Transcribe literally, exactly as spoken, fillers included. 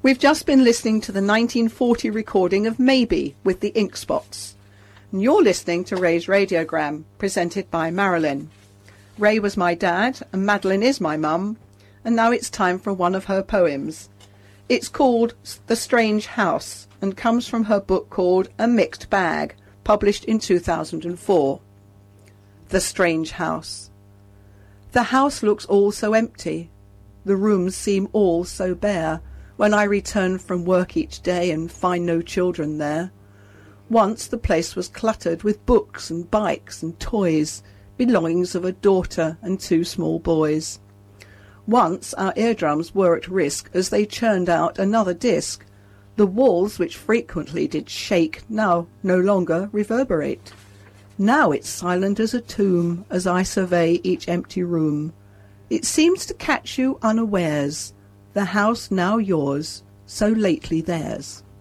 We've just been listening to the nineteen forty recording of Maybe with the Ink Spots. And you're listening to Ray's Radiogram, presented by Marilyn. Ray was my dad, and Madeline is my mum, and now it's time for one of her poems. It's called The Strange House, and comes from her book called A Mixed Bag, published in two thousand four. The Strange House. The house looks all so empty. The rooms seem all so bare, when I return from work each day and find no children there. Once the place was cluttered with books and bikes and toys, belongings of a daughter and two small boys. Once our eardrums were at risk as they churned out another disc. The walls, which frequently did shake, now no longer reverberate. Now it's silent as a tomb as I survey each empty room. It seems to catch you unawares, the house now yours, so lately theirs.